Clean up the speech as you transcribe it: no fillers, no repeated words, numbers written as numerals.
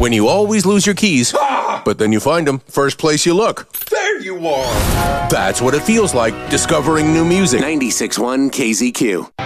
When you always lose your keys, but then you find them first place you look. There you are. That's what it feels like discovering new music. 96.1 KZQ.